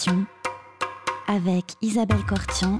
question avec Isabelle Cortian.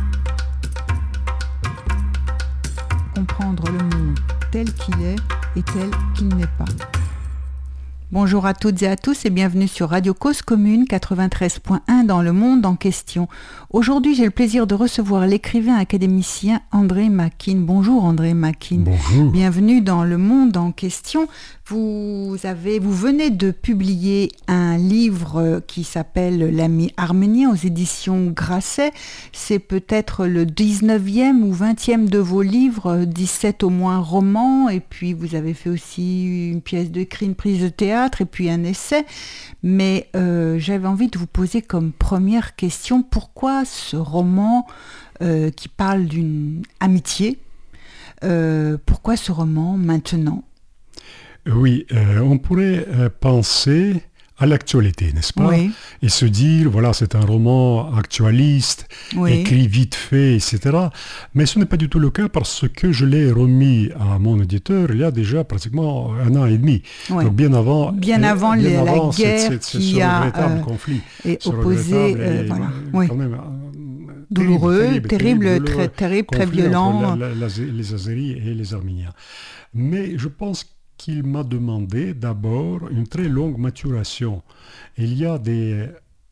Comprendre le monde tel qu'il est et tel qu'il n'est pas. Bonjour à toutes et à tous et bienvenue sur Radio Cause Commune 93.1 dans le monde en question. Aujourd'hui, j'ai le plaisir de recevoir l'écrivain académicien André Makin. Bonjour André Makin. Bonjour. Bienvenue dans le monde en question. Vous venez de publier un livre qui s'appelle L'ami arménien aux éditions Grasset. C'est peut-être le 19e ou 20e de vos livres, 17 au moins romans, et puis vous avez fait aussi une pièce d'écrit, une prise de théâtre, et puis un essai. Mais j'avais envie de vous poser comme première question, pourquoi ce roman qui parle d'une amitié, pourquoi ce roman maintenant ? Oui, on pourrait penser à l'actualité, n'est-ce pas ? Oui. Et se dire, voilà, c'est un roman actualiste, Oui. écrit vite fait, etc. Mais ce n'est pas du tout le cas parce que je l'ai remis à mon éditeur il y a déjà pratiquement 1 an et demi. Oui. Donc bien avant la guerre qui a conflit, opposé, voilà. Oui. quand même, douloureux, terrible, conflit très violent. entre les Azéris et les Arméniens. Mais je pense qu'il m'a demandé d'abord une très longue maturation. Il y a des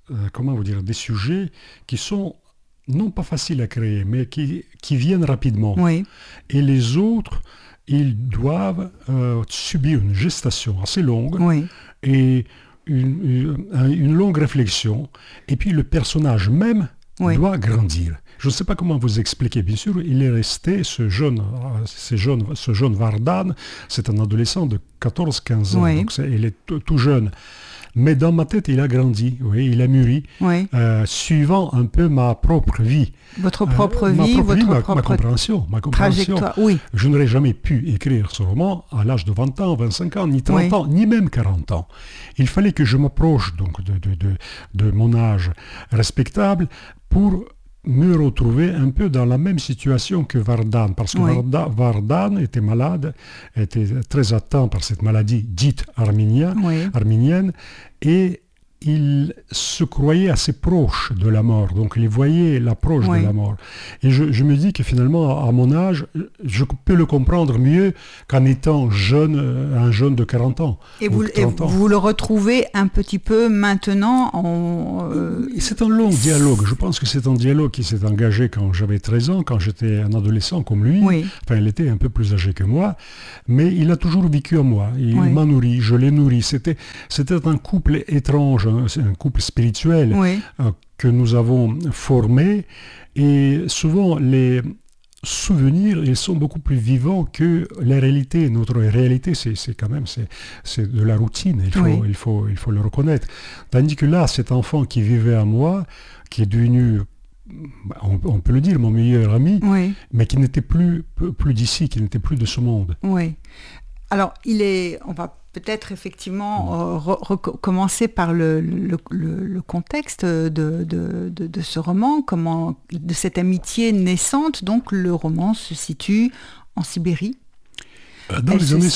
sujets qui sont non pas faciles à créer, mais qui viennent rapidement. Oui. Et les autres, ils doivent subir une gestation assez longue, oui. Et une longue réflexion. Et puis le personnage même doit grandir. Je ne sais pas comment vous expliquer. Bien sûr, il est resté, ce jeune Vardan, c'est un adolescent de 14-15 ans, donc il est tout jeune. Mais dans ma tête, il a grandi, il a mûri, suivant un peu ma propre vie. Votre propre vie, ma compréhension. Trajectoire, oui. Je n'aurais jamais pu écrire ce roman à l'âge de 20 ans, 25 ans, ni 30 ans, ni même 40 ans. Il fallait que je m'approche donc de mon âge respectable pour me retrouver un peu dans la même situation que Vardan, parce que Vardan était malade, était très atteint par cette maladie dite arménienne, et il se croyait assez proche de la mort, donc il voyait l'approche de la mort. Et je me dis que finalement, à mon âge, je peux le comprendre mieux qu'en étant un jeune de 40 ans. Et vous le retrouvez un petit peu maintenant C'est un long dialogue. Je pense que c'est un dialogue qui s'est engagé quand j'avais 13 ans, quand j'étais un adolescent comme lui. Oui. Enfin, il était un peu plus âgé que moi, mais il a toujours vécu en moi. Il m'a nourri, je l'ai nourri. C'était un couple étrange, c'est un couple spirituel que nous avons formé, et souvent les souvenirs, ils sont beaucoup plus vivants que la réalité. Notre réalité, c'est quand même c'est de la routine, il faut le reconnaître. Tandis que là, cet enfant qui vivait à moi, qui est devenu, on peut le dire, mon meilleur ami, mais qui n'était plus d'ici, qui n'était plus de ce monde. Oui. Alors, on va peut-être effectivement recommencer par le contexte de ce roman, de cette amitié naissante. Donc, le roman se situe en Sibérie. Dans les années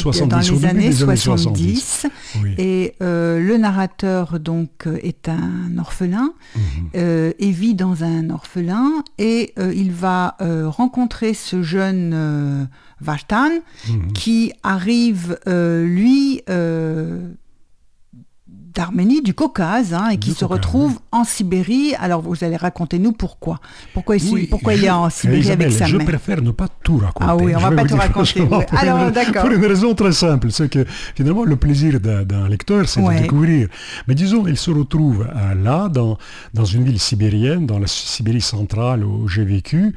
70. Et le narrateur donc est un orphelin et vit dans un orphelin, et il va rencontrer ce jeune Vartan qui arrive lui d'Arménie, du Caucase, et qui se retrouve en Sibérie. Alors vous allez raconter nous pourquoi il est en Sibérie, Isabelle, avec sa mère. Je préfère ne pas tout raconter. Ah oui, on ne va pas tout raconter. Alors d'accord. Pour une raison très simple, c'est que finalement le plaisir d'un lecteur, c'est de découvrir. Mais disons, il se retrouve là, dans une ville sibérienne, dans la Sibérie centrale où j'ai vécu,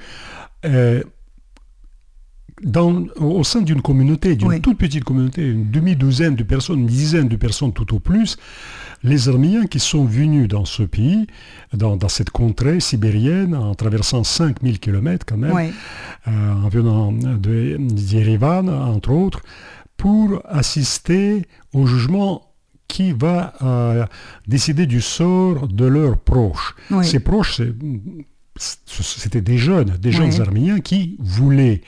au sein d'une communauté, d'une toute petite communauté, une demi-douzaine de personnes, une dizaine de personnes tout au plus, les Arméniens qui sont venus dans ce pays, dans cette contrée sibérienne, en traversant 5000 km quand même, en venant d'Yerevan, entre autres, pour assister au jugement qui va décider du sort de leurs proches. Ces proches, c'était des jeunes Arméniens qui voulaient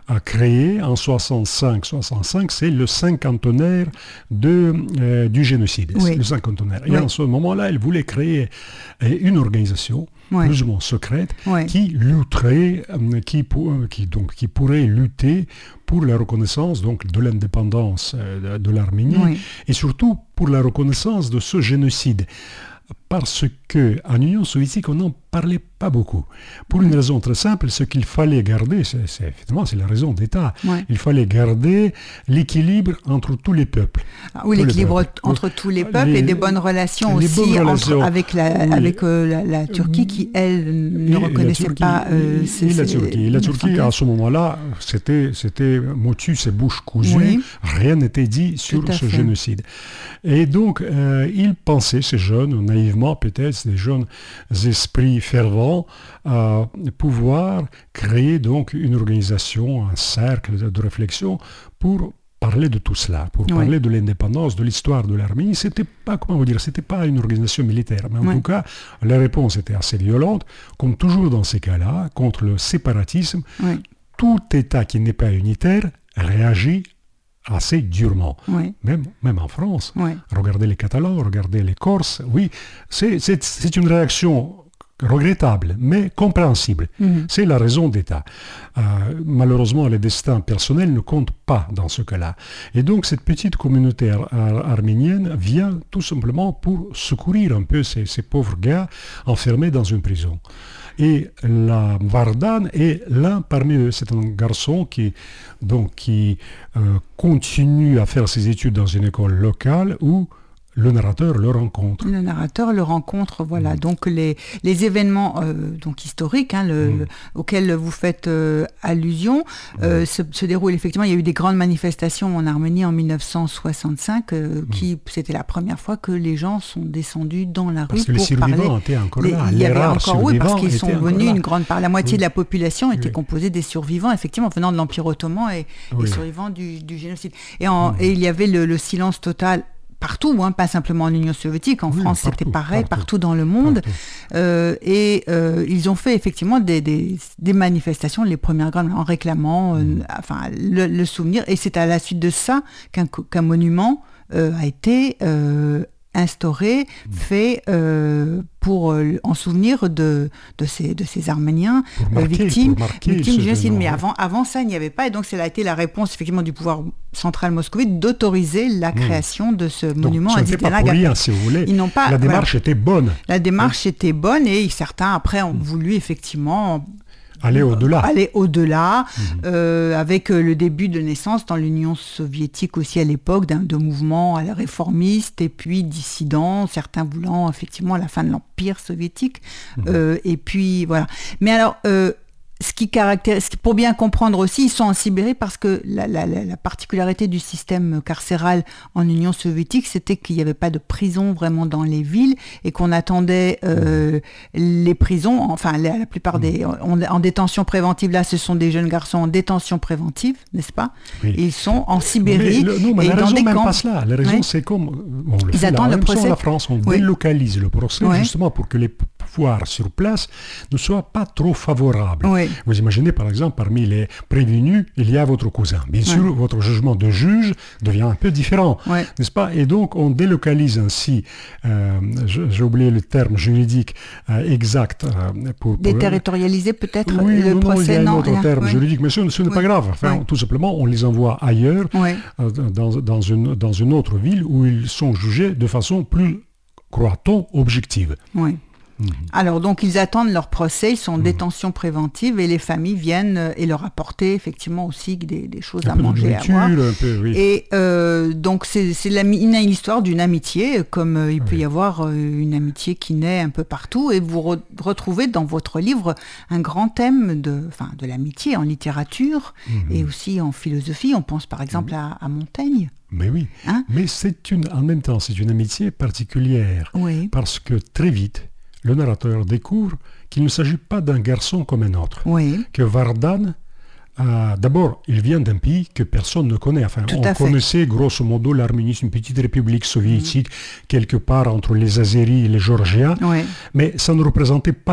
a créé en 65, c'est le cinquantenaire du génocide, Oui. le cinquantenaire. Et Oui. en ce moment-là, elle voulait créer une organisation plus ou moins secrète qui lutterait, qui pourrait lutter pour la reconnaissance donc, de l'indépendance de l'Arménie et surtout pour la reconnaissance de ce génocide. Parce qu'en Union soviétique, on n'en parlait pas beaucoup. Pour une raison très simple, ce qu'il fallait garder, c'est la raison d'État. Il fallait garder l'équilibre entre tous les peuples. Oui, l'équilibre entre tous les peuples et des bonnes relations aussi avec la Turquie qui, elle, ne reconnaissait pas la Turquie. La Turquie, à ce moment-là, c'était motus et bouche cousue. Rien n'était dit sur ce génocide. Et donc, ils pensaient, ces jeunes, naïvement peut-être, des jeunes esprits fervents, à pouvoir créer donc une organisation, un cercle de réflexion pour parler de tout cela, pour parler de l'indépendance, de l'histoire de l'Arménie. C'était pas une organisation militaire, mais en tout cas, la réponse était assez violente, comme toujours dans ces cas-là, contre le séparatisme. Tout État qui n'est pas unitaire réagit assez durement, même en France. Regardez les Catalans, regardez les Corses, c'est une réaction regrettable, mais compréhensible. C'est la raison d'État. Malheureusement, les destins personnels ne comptent pas dans ce cas-là. Et donc, cette petite communauté arménienne vient tout simplement pour secourir un peu ces pauvres gars enfermés dans une prison. Et la Vardan est l'un parmi eux. C'est un garçon qui continue à faire ses études dans une école locale où le narrateur le rencontre. Voilà. Donc les événements donc historiques auxquels vous faites allusion se déroulent effectivement. Il y a eu des grandes manifestations en Arménie en 1965 qui c'était la première fois que les gens sont descendus dans la rue parce que pour les survivants étaient encore là. Il y avait encore parce qu'ils sont venus la moitié de la population était composée des survivants effectivement venant de l'Empire ottoman et survivants du génocide. Et il y avait le silence total. Partout, pas simplement en Union soviétique, en France c'était pareil, partout dans le monde. Ils ont fait effectivement des manifestations, les premières grandes, en réclamant le souvenir. Et c'est à la suite de ça qu'un monument a été instauré, fait en souvenir de ces Arméniens victimes du génocide. Mais avant ça, il n'y avait pas. Et donc, ça a été la réponse effectivement du pouvoir central moscovite d'autoriser la création de ce monument à Zidane Agapé. Si vous voulez. La démarche était bonne. La démarche était bonne et certains, après, ont voulu effectivement aller au-delà, avec le début de naissance dans l'Union soviétique aussi à l'époque de mouvements réformistes et puis dissidents, certains voulant effectivement la fin de l'Empire soviétique. Et puis voilà. Mais alors, ce qui caractérise, pour bien comprendre aussi, ils sont en Sibérie parce que la particularité du système carcéral en Union soviétique, c'était qu'il n'y avait pas de prison vraiment dans les villes et qu'on attendait les prisons, la plupart en détention préventive. Là, ce sont des jeunes garçons en détention préventive, n'est-ce pas ? Et ils sont en Sibérie mais et la dans raison des même camps. Pas cela. La raison, c'est comme on le ils fait attendent le procès. En France, on délocalise le procès justement pour que les pouvoirs sur place ne soient pas trop favorables. Vous imaginez, par exemple, parmi les prévenus, il y a votre cousin. Bien sûr, votre jugement de juge devient un peu différent, n'est-ce pas ? Et donc, on délocalise ainsi, j'ai oublié le terme juridique exact. Déterritorialiser peut-être le procès, il y a un autre terme juridique, mais ce n'est pas grave. Tout simplement, on les envoie ailleurs, dans une autre ville où ils sont jugés de façon plus, croit-on, objective. Alors donc ils attendent leur procès, ils sont en détention préventive et les familles viennent et leur apporter effectivement aussi des choses à manger, à boire. Et donc c'est une histoire d'une amitié, comme il peut y avoir une amitié qui naît un peu partout. Et vous retrouvez dans votre livre un grand thème de l'amitié en littérature et aussi en philosophie. On pense par exemple à Montaigne. Mais oui, mais en même temps c'est une amitié particulière parce que très vite, le narrateur découvre qu'il ne s'agit pas d'un garçon comme un autre. Que Vardan, d'abord, il vient d'un pays que personne ne connaît. On connaissait grosso modo l'Arménie, une petite république soviétique, quelque part entre les Azéris et les Géorgiens, mais ça ne représentait pas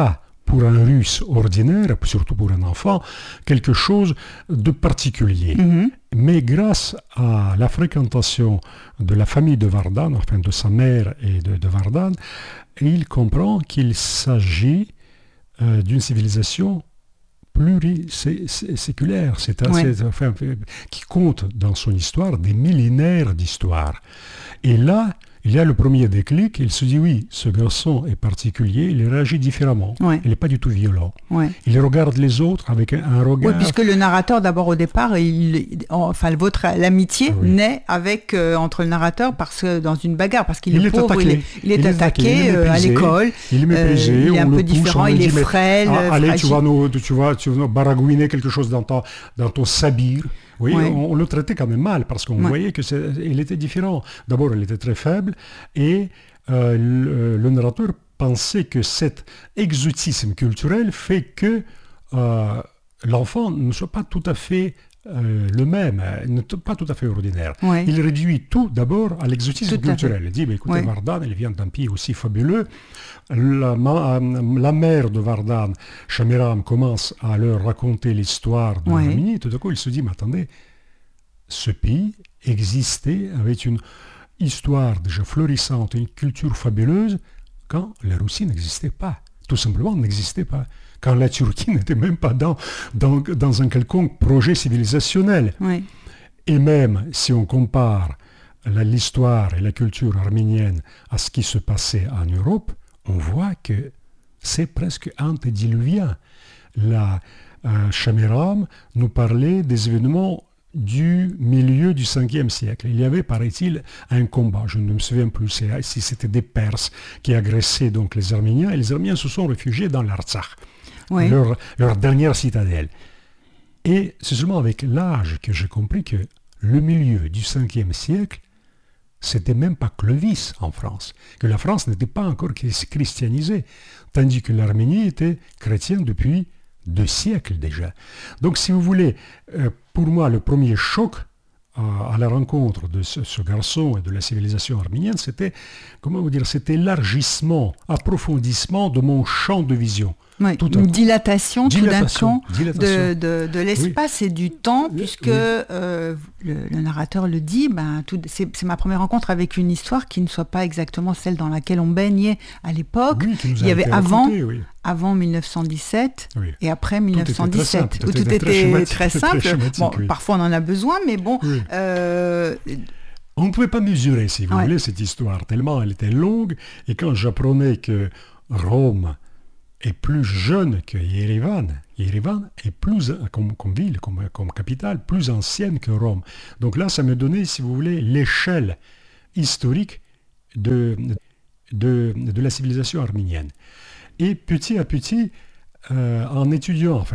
pour un Russe ordinaire, surtout pour un enfant, quelque chose de particulier. Mais grâce à la fréquentation de la famille de Vardan, enfin de sa mère et de Vardan, il comprend qu'il s'agit d'une civilisation pluriséculaire, qui compte dans son histoire des millénaires d'histoire. Et là, il y a le premier déclic, il se dit oui, ce garçon est particulier, il réagit différemment, il n'est pas du tout violent. Il regarde les autres avec un regard... Oui, puisque le narrateur, d'abord au départ, l'amitié naît avec, entre le narrateur dans une bagarre, parce qu'il est pauvre, il est attaqué à l'école, il est méprisé, il est un peu différent, il est frêle. Allez, tu vas nous baragouiner quelque chose dans ton sabir. Oui, on le traitait quand même mal parce qu'on voyait qu'il était différent. D'abord, il était très faible et le narrateur pensait que cet exotisme culturel fait que l'enfant ne soit pas tout à fait le même, pas tout à fait ordinaire. Il réduit tout d'abord à l'exotisme culturel. Il dit, écoutez, Vardan, elle vient d'un pays aussi fabuleux. La mère de Vardan, Shamiram, commence à leur raconter l'histoire de l'Arménie. Et tout d'un coup, il se dit, mais attendez, ce pays existait avec une histoire déjà florissante, une culture fabuleuse, quand la Russie n'existait pas. Tout simplement, n'existait pas. Quand la Turquie n'était même pas dans un quelconque projet civilisationnel. Et même si on compare l'histoire et la culture arménienne à ce qui se passait en Europe, on voit que c'est presque antédiluvien. Shamiram nous parlait des événements du milieu du 5e siècle. Il y avait, paraît-il, un combat, je ne me souviens plus si c'était des Perses qui agressaient donc les Arméniens, et les Arméniens se sont réfugiés dans l'Artsakh, leur dernière citadelle. Et c'est seulement avec l'âge que j'ai compris que le milieu du 5e siècle, c'était même pas Clovis en France, que la France n'était pas encore christianisée, tandis que l'Arménie était chrétienne depuis 2 siècles déjà. Donc si vous voulez, pour moi, le premier choc à la rencontre de ce garçon et de la civilisation arménienne, c'était, cet élargissement, approfondissement de mon champ de vision. Une dilatation tout d'un coup de l'espace et du temps, puisque le narrateur le dit, c'est ma première rencontre avec une histoire qui ne soit pas exactement celle dans laquelle on baignait à l'époque. Il y avait avant 1917 et après 1917, où tout était très simple. Parfois on en a besoin, mais bon... On ne pouvait pas mesurer, si vous voulez, cette histoire, tellement elle était longue, et quand j'apprenais que Rome est plus jeune que Yerevan. Yerevan est plus, comme ville, comme capitale, plus ancienne que Rome. Donc là, ça me donnait, si vous voulez, l'échelle historique de la civilisation arménienne. Et petit à petit, en étudiant,